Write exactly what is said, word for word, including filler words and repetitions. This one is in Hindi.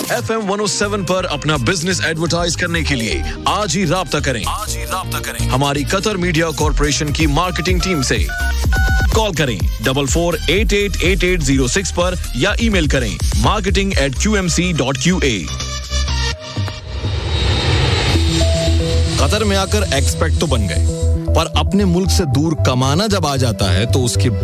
F M one O seven पर अपना बिजनेस एडवर्टाइज करने के लिए आज ही राब्ता करें आज ही राब्ता करें हमारी कतर मीडिया कॉर्पोरेशन की मार्केटिंग टीम से। कॉल करें double four eight eight eight eight zero six पर या ईमेल करें marketing eight Q M C dot Q A. Qatar में आकर एक्सपेक्ट तो बन गए, पर अपने मुल्क से दूर कमाना जब आ जाता है तो उसकी